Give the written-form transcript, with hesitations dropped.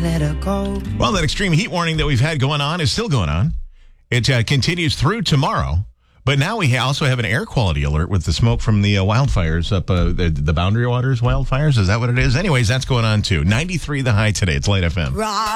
let her go. Well, that extreme heat warning that we've had going on is still going on. It continues through tomorrow. But now we also have an air quality alert with the smoke from the wildfires up, the Boundary Waters wildfires. Is that what it is? Anyways, that's going on too. 93 the high today. It's Light FM.